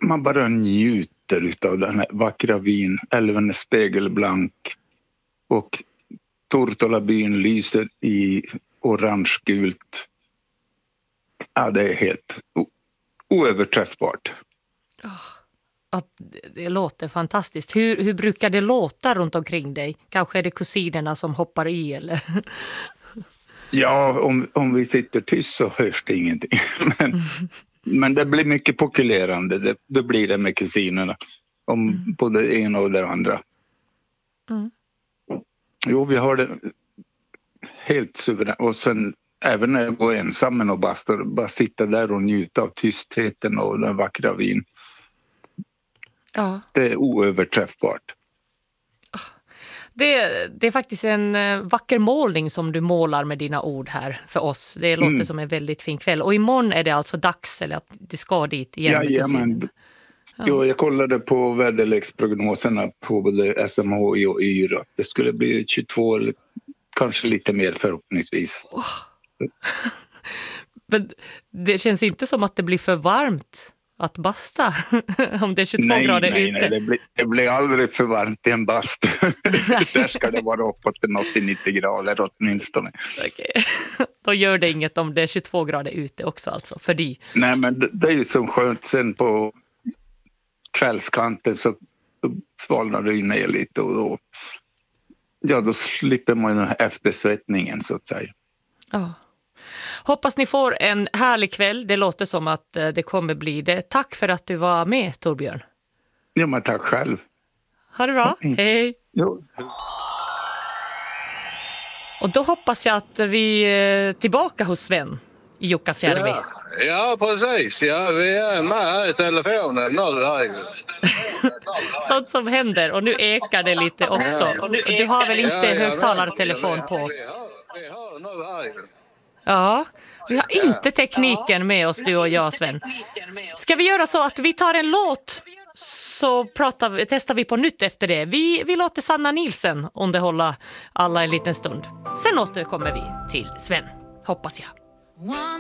man bara njuter utav den här vackra vin. Älven är spegelblank och Tortola-byn lyser i orange-gult. Ja, det är helt oöverträffbart. Det låter fantastiskt. Hur brukar det låta runt omkring dig? Kanske är det kusinerna som hoppar i, eller? Ja, om vi sitter tyst så hörs det ingenting. Men det blir mycket pokulerande. Det blir det med kusinerna. Om både det ena och det andra. Jo, vi har det helt suveränt. Och sen även när jag går ensam med någon bastor, bara sitta där och njuta av tystheten och den vackra vin. Ja. Det är oöverträffbart. Det är faktiskt en vacker målning som du målar med dina ord här för oss. Det låter som en väldigt fin kväll. Och imorgon är det alltså dags, eller att du ska dit igen med kusinen. Ja. Jo, jag kollade på väderleksprognoserna på både SMHI och YR. Det skulle bli 22 eller kanske lite mer förhoppningsvis. Men det känns inte som att det blir för varmt att basta om det är 22 grader ute. Nej, det blir aldrig för varmt i en bastu. Där ska det vara uppåt till 80-90 grader åtminstone. Okej. Då gör det inget om det är 22 grader ute också, alltså, för dig. Nej, men det är ju som skönt sen på kvällskanten så svalnar det ju ner lite och då slipper man den här eftersvettningen så att säga. Ja. Hoppas ni får en härlig kväll. Det låter som att det kommer bli det. Tack för att du var med, Torbjörn. Ja, men tack själv. Ha det bra. Hej. Jo. Och då hoppas jag att vi är tillbaka hos Sven i Jukkasjärvi. Ja, precis. Ja, vi är med här i telefonen nu. Sånt som händer. Och nu ekar det lite också. Och du har väl inte högtalartelefon på? Vi har nu här. Ja, vi har inte tekniken med oss, du och jag, Sven. Ska vi göra så att vi tar en låt så testar vi på nytt efter det. Vi låter Sanna Nielsen underhålla alla en liten stund. Sen återkommer vi till Sven, hoppas jag.